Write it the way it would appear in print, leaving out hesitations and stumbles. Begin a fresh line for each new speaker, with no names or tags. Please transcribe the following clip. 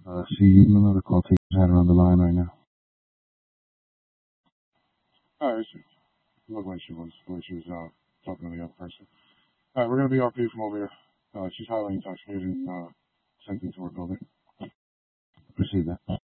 See another call taker had her on the line right now. Alright, she looked like she was talking to the other person. Alright, we're gonna be RP from over here. She's highly intoxicated, sent into her building. Proceed that.